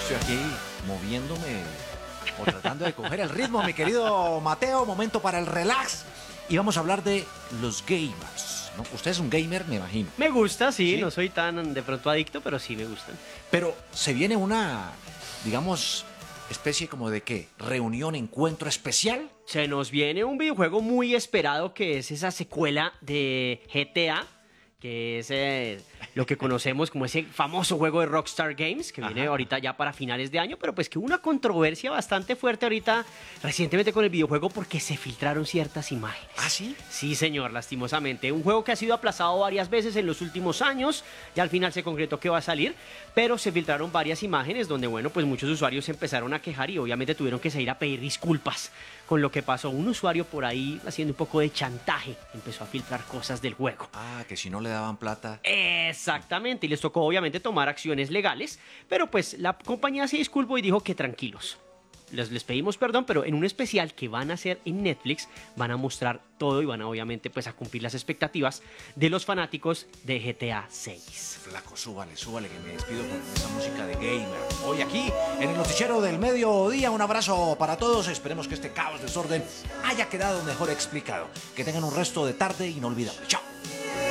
Estoy aquí moviéndome o tratando de coger el ritmo, mi querido Mateo. Momento para el relax. Y vamos a hablar de los gamers, ¿no? Usted es un gamer, me imagino. Me gusta, sí, ¿Sí? no soy tan de pronto adicto, pero sí me gustan. Pero se viene una, digamos, especie como de ¿qué? ¿Reunión, encuentro especial? Se nos viene un videojuego muy esperado que es esa secuela de GTA, que es lo que conocemos como ese famoso juego de Rockstar Games, que viene Ajá. ahorita ya para finales de año, pero pues que hubo una controversia bastante fuerte ahorita recientemente con el videojuego porque se filtraron ciertas imágenes. ¿Ah, sí? Sí, señor, lastimosamente. Un juego que ha sido aplazado varias veces en los últimos años. Ya al final se concretó que va a salir, pero se filtraron varias imágenes donde, bueno, pues muchos usuarios se empezaron a quejar y obviamente tuvieron que salir a pedir disculpas con lo que pasó. Un usuario por ahí haciendo un poco de chantaje empezó a filtrar cosas del juego. Ah, que si no le daban plata. Exactamente, y les tocó obviamente tomar acciones legales, pero pues la compañía se disculpó y dijo que tranquilos. Les pedimos perdón, pero en un especial que van a hacer en Netflix van a mostrar todo y van a obviamente pues a cumplir las expectativas de los fanáticos de GTA 6. Flaco, súbale, súbale, que me despido con esa música de gamer. Hoy aquí, en el noticiero del mediodía, un abrazo para todos. Esperemos que este caos, desorden haya quedado mejor explicado. Que tengan un resto de tarde inolvidable. Chao.